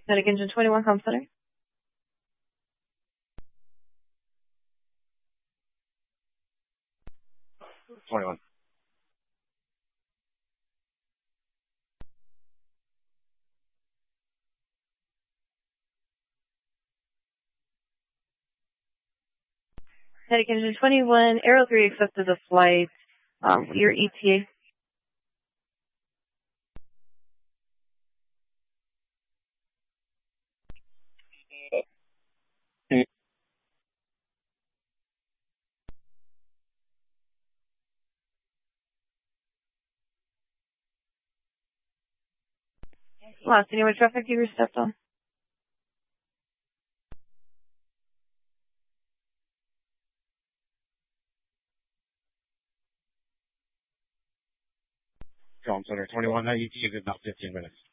Medic Engine 21, Com Center. Twenty-one. Medic Engine 21, Aero 3 accepted the flight. Your ETA. Last, any more traffic you were stepped on? Com Center 21, that ETA is about 15 minutes.